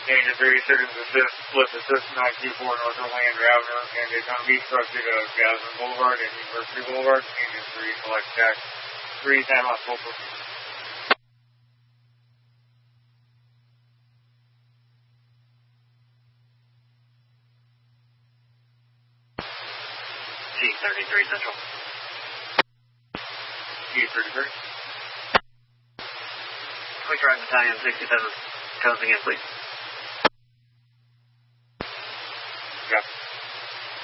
Agent 3, Citizens Assist, split assist 924 North Orlando Avenue, and Daytona Beach, proceed to Jasmine Boulevard and University Boulevard. Agent 3, select tax 3, time off, full proceed. G33 Central. G33. Quick Drive Battalion 67, comes again, please.